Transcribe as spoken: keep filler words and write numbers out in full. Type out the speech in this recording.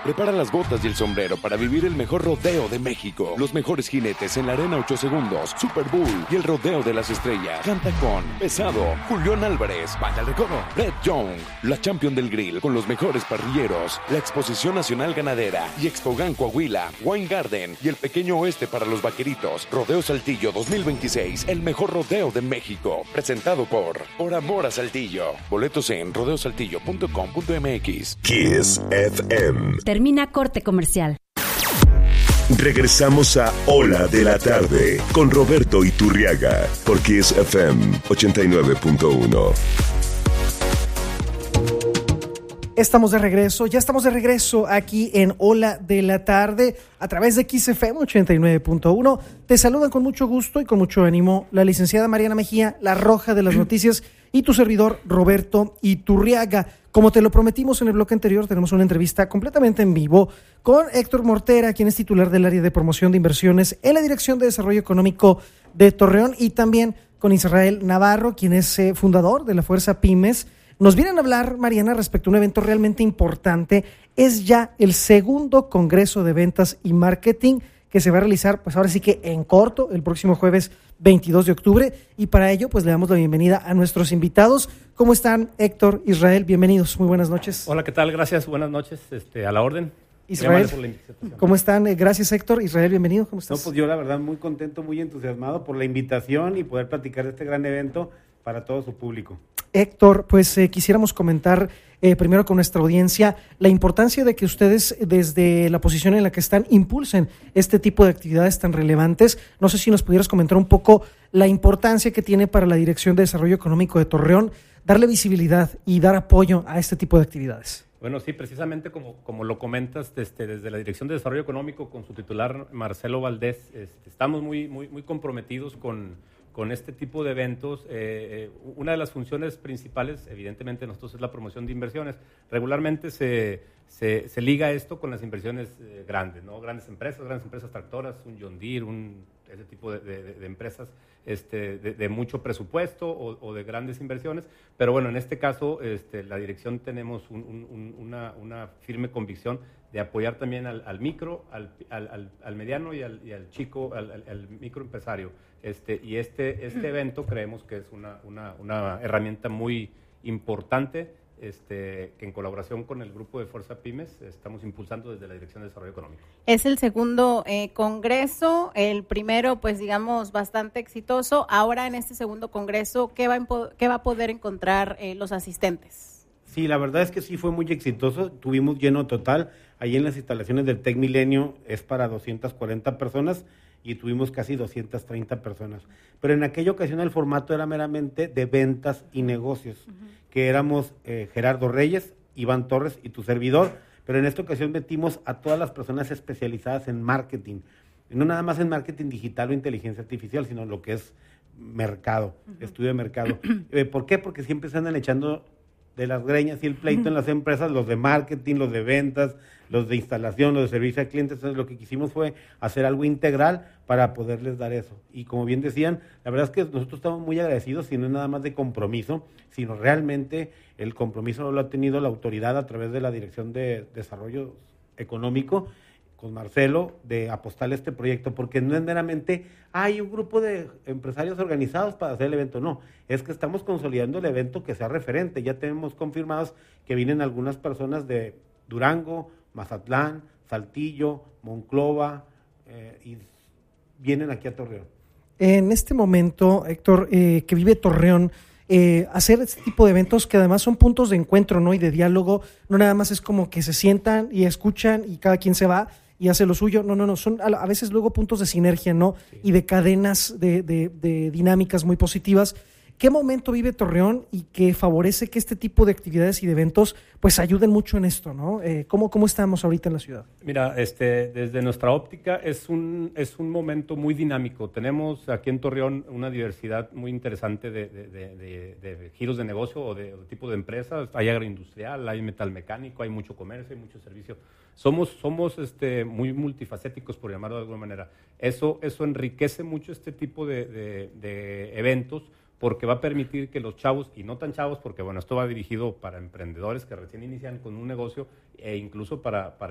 Prepara las botas y el sombrero para vivir el mejor rodeo de México. Los mejores jinetes en la arena ocho segundos, Super Bull y el rodeo de las estrellas. Canta con Pesado, Julián Álvarez, Banda El Recodo, Brett Young, la Champion del Grill con los mejores parrilleros, la Exposición Nacional Ganadera y Expogan Coahuila, Wine Garden y el Pequeño Oeste para los vaqueritos. Rodeo Saltillo dos mil veintiséis, el mejor rodeo de México. Presentado por Por Amor a Saltillo. Boletos en rodeo saltillo punto com punto m x. Kiss F M. Termina corte comercial. Regresamos a Ola de la Tarde con Roberto Iturriaga por Kiss F M ochenta y nueve punto uno. Estamos de regreso, ya estamos de regreso aquí en Ola de la Tarde a través de Kiss F M ochenta y nueve punto uno. Te saludan con mucho gusto y con mucho ánimo la licenciada Mariana Mejía, la roja de las noticias, y tu servidor Roberto Iturriaga. Como te lo prometimos en el bloque anterior, tenemos una entrevista completamente en vivo con Héctor Mortera, quien es titular del área de promoción de inversiones en la Dirección de Desarrollo Económico de Torreón, y también con Israel Navarro, quien es eh, fundador de la Fuerza Pymes. Nos vienen a hablar, Mariana, respecto a un evento realmente importante. Es ya el segundo Congreso de Ventas y Marketing que se va a realizar, pues ahora sí que en corto, el próximo jueves veintidós de octubre, y para ello pues le damos la bienvenida a nuestros invitados. ¿Cómo están, Héctor, Israel? Bienvenidos, muy buenas noches. Hola, ¿qué tal? Gracias, buenas noches, este, a la orden. Israel, ¿cómo están? Gracias, Héctor. Israel, bienvenido, ¿cómo estás? No, pues yo la verdad muy contento, muy entusiasmado por la invitación y poder platicar de este gran evento para todo su público. Héctor, pues eh, quisiéramos comentar eh, primero con nuestra audiencia la importancia de que ustedes, desde la posición en la que están, impulsen este tipo de actividades tan relevantes. No sé si nos pudieras comentar un poco la importancia que tiene para la Dirección de Desarrollo Económico de Torreón darle visibilidad y dar apoyo a este tipo de actividades. Bueno, sí, precisamente como, como lo comentas, desde, desde la Dirección de Desarrollo Económico, con su titular Marcelo Valdés, este, estamos muy, muy, muy comprometidos con, con este tipo de eventos. Eh, eh, una de las funciones principales, evidentemente, nosotros es la promoción de inversiones. Regularmente se, se, se liga esto con las inversiones eh, grandes, ¿no? Grandes empresas, grandes empresas tractoras, un John Deere, un, ese tipo de, de, de empresas este, de, de mucho presupuesto o, o de grandes inversiones. Pero bueno, en este caso, este, la dirección tenemos un, un, una, una firme convicción de apoyar también al, al micro, al, al, al mediano y al, y al chico, al, al, al microempresario. Este, y este, este evento creemos que es una, una, una herramienta muy importante, este, que en colaboración con el grupo de Fuerza Pymes estamos impulsando desde la Dirección de Desarrollo Económico. Es el segundo eh, congreso, el primero, pues digamos, bastante exitoso. Ahora en este segundo congreso, ¿qué va, a, qué va a poder encontrar eh, los asistentes? Sí, la verdad es que sí fue muy exitoso. Tuvimos lleno total. Ahí en las instalaciones del Tec Milenio es para doscientas cuarenta personas y tuvimos casi doscientas treinta personas. Pero en aquella ocasión el formato era meramente de ventas y negocios, uh-huh. que éramos eh, Gerardo Reyes, Iván Torres y tu servidor, pero en esta ocasión metimos a todas las personas especializadas en marketing, no nada más en marketing digital o inteligencia artificial, sino lo que es mercado, uh-huh. estudio de mercado. Eh, ¿Por qué? Porque siempre se andan echando de las greñas y el pleito uh-huh. en las empresas, los de marketing, los de ventas, los de instalación, los de servicio al cliente. Entonces lo que quisimos fue hacer algo integral para poderles dar eso. Y como bien decían, la verdad es que nosotros estamos muy agradecidos, y no es nada más de compromiso, sino realmente el compromiso lo ha tenido la autoridad a través de la Dirección de Desarrollo Económico, con Marcelo, de apostarle a este proyecto, porque no es meramente, hay un grupo de empresarios organizados para hacer el evento, no, es que estamos consolidando el evento que sea referente. Ya tenemos confirmados que vienen algunas personas de Durango, Mazatlán, Saltillo, Monclova, eh, y vienen aquí a Torreón. En este momento, Héctor, eh, que vive Torreón, eh, hacer este tipo de eventos que además son puntos de encuentro, ¿no? Y de diálogo, no nada más es como que se sientan y escuchan y cada quien se va y hace lo suyo. No, no, no, son a, a veces luego puntos de sinergia, ¿no? Sí. Y de cadenas de, de, de dinámicas muy positivas. ¿Qué momento vive Torreón y que favorece que este tipo de actividades y de eventos pues ayuden mucho en esto, ¿no? Eh, ¿cómo, ¿Cómo estamos ahorita en la ciudad? Mira, este, desde nuestra óptica es un, es un momento muy dinámico. Tenemos aquí en Torreón una diversidad muy interesante de, de, de, de, de giros de negocio o de, de tipo de empresas. Hay agroindustrial, hay metalmecánico, hay mucho comercio, hay mucho servicio. Somos, somos este, muy multifacéticos, por llamarlo de alguna manera. Eso, eso enriquece mucho este tipo de, de, de eventos, porque va a permitir que los chavos, y no tan chavos, porque bueno, esto va dirigido para emprendedores que recién inician con un negocio, e incluso para, para